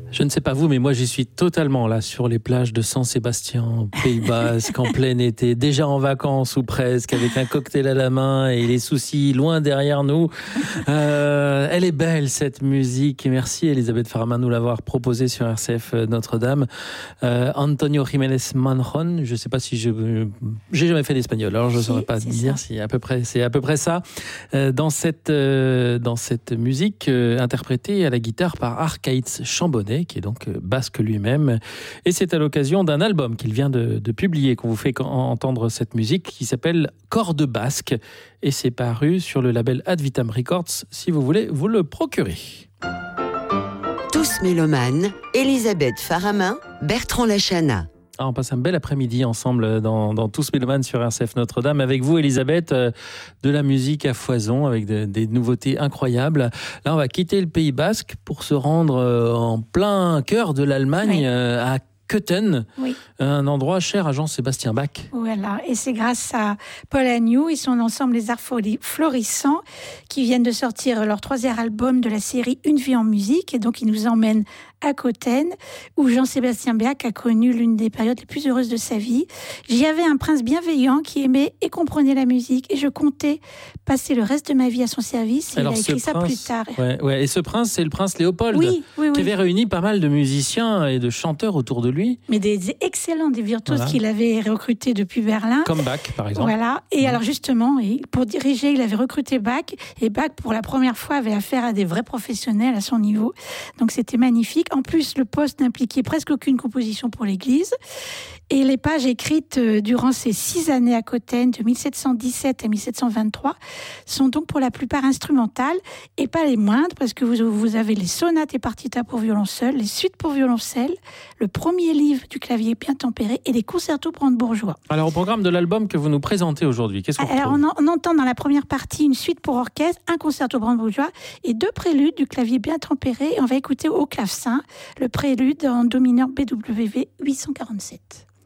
Je ne sais pas vous, mais moi j'y suis totalement là sur les plages de San Sébastien, Pays Basque, en plein été, déjà en vacances ou presque, avec un cocktail à la main et les soucis loin derrière nous. Elle est belle cette musique et merci Elisabeth Farama de nous l'avoir proposée sur RCF Notre-Dame. Antonio Jiménez Manjon, je ne sais pas si j'ai jamais fait l'espagnol, alors je ne saurais pas dire si c'est à peu près ça. Dans cette musique interprétée à la guitare par Arcaïtz Chambonnet, qui est donc basque lui-même. Et c'est à l'occasion d'un album qu'il vient de publier qu'on vous fait entendre cette musique qui s'appelle Cordes basques. Et c'est paru sur le label Ad Vitam Records, si vous voulez vous le procurer. Tous mélomanes, Elisabeth Farama, Bertrand Lachana. On passe un bel après-midi ensemble dans Tous Mélomanes sur RCF Notre-Dame. Avec vous, Elisabeth, de la musique à foison, avec des nouveautés incroyables. Là, on va quitter le Pays Basque pour se rendre en plein cœur de l'Allemagne, à Köthen, un endroit cher à Jean-Sébastien Bach. Voilà, et c'est grâce à Paul Agnew et son ensemble Les Arts Florissants qui viennent de sortir leur 3e album de la série Une vie en musique. Et donc, ils nous emmènent à Köthen, où Jean-Sébastien Bach a connu l'une des périodes les plus heureuses de sa vie. J'y avais un prince bienveillant qui aimait et comprenait la musique, et je comptais passer le reste de ma vie à son service. Et alors, il a écrit ça plus tard. Et ce prince, c'est le prince Léopold, qui avait réuni pas mal de musiciens et de chanteurs autour de lui. Mais des excellents, des virtuoses qu'il avait recrutés depuis Berlin. Comme Bach, par exemple. Voilà. Et alors justement, pour diriger, il avait recruté Bach, et Bach, pour la première fois, avait affaire à des vrais professionnels à son niveau. Donc c'était magnifique. En plus, le poste n'impliquait presque aucune composition pour l'Église. Et les pages écrites durant ces 6 années à Köthen, de 1717 à 1723, sont donc pour la plupart instrumentales, et pas les moindres, parce que vous avez les sonates et partitas pour violon seul, les suites pour violoncelle, le premier livre du clavier bien tempéré et les concertos brandebourgeois. Alors, au programme de l'album que vous nous présentez aujourd'hui, qu'est-ce qu'on retrouve ? Alors, on entend dans la première partie une suite pour orchestre, un concerto brandebourgeois et 2 préludes du clavier bien tempéré. Et on va écouter au clavecin le prélude en do mineur BWV 847.